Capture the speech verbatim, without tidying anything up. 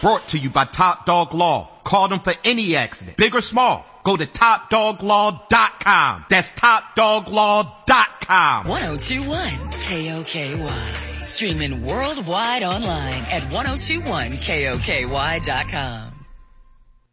Brought to you by Top Dog Law. Call them for any accident, big or small. Go to top dog law dot com. That's top dog law dot com. ten twenty-one K O K Y. Streaming worldwide online at ten twenty-one K O K Y dot com.